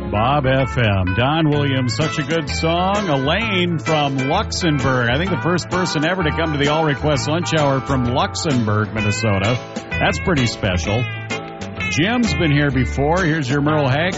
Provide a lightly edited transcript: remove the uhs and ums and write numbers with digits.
Bob FM. Don Williams, such a good song. Elaine from Luxembourg. I think the first person ever to come to the All Request Lunch Hour from Luxembourg, Minnesota. That's pretty special. Jim's been here before. Here's your Merle Haggard.